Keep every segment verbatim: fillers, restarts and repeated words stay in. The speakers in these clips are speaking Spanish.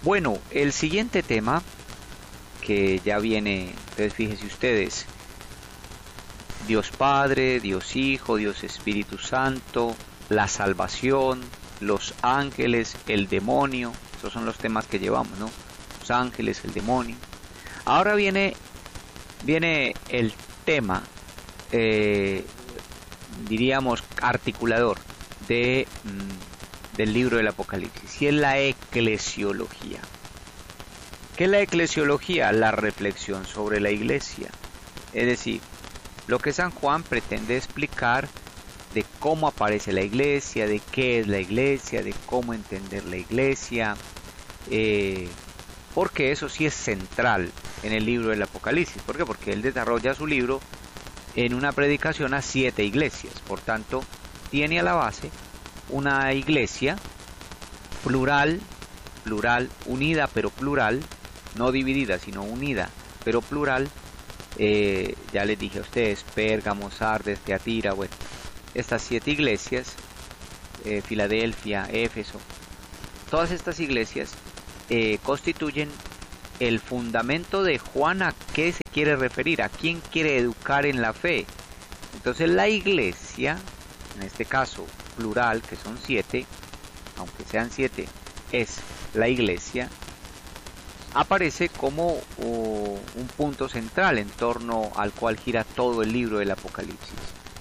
Bueno, el siguiente tema que ya viene, entonces fíjense ustedes, Dios Padre, Dios Hijo, Dios Espíritu Santo, la salvación, los ángeles, el demonio, esos son los temas que llevamos, ¿no? Los ángeles, el demonio. Ahora viene, viene el tema, eh, diríamos, articulador de, mm, del libro del Apocalipsis, y es la eclesiología. ¿Qué es la eclesiología? La reflexión sobre la iglesia. Es decir, lo que San Juan pretende explicar de cómo aparece la iglesia, de qué es la iglesia, de cómo entender la iglesia, eh, porque eso sí es central en el libro del Apocalipsis. ¿Por qué? Porque él desarrolla su libro en una predicación a siete iglesias. Por tanto, tiene a la base una iglesia plural, plural, unida pero plural, no dividida sino unida pero plural. Eh, ya les dije a ustedes, Pérgamo, Sardes, Teatira, bueno, estas siete iglesias, eh, Filadelfia, Éfeso, todas estas iglesias eh, constituyen el fundamento de Juan. ¿A qué se quiere referir? ¿A quién quiere educar en la fe? Entonces la iglesia, en este caso plural, que son siete, aunque sean siete, es la iglesia, aparece como uh, un punto central en torno al cual gira todo el libro del Apocalipsis.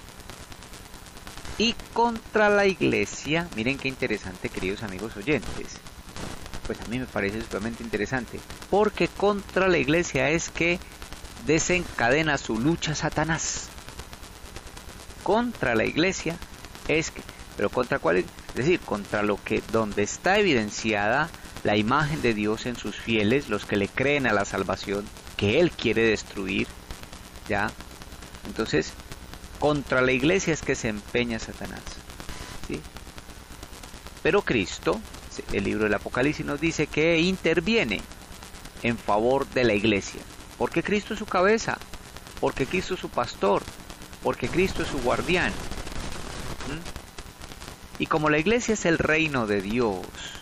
Y contra la iglesia, miren qué interesante, queridos amigos oyentes, pues a mí me parece sumamente interesante, porque contra la iglesia es que desencadena su lucha Satanás. Contra la iglesia es que, pero contra cuál, es decir, contra lo que, donde está evidenciada la imagen de Dios en sus fieles, los que le creen a la salvación que Él quiere destruir, ¿ya? Entonces, contra la iglesia es que se empeña Satanás, ¿sí? Pero Cristo, el libro del Apocalipsis nos dice que interviene en favor de la iglesia, porque Cristo es su cabeza, porque Cristo es su pastor, porque Cristo es su guardián. ¿Mm? Y como la iglesia es el reino de Dios,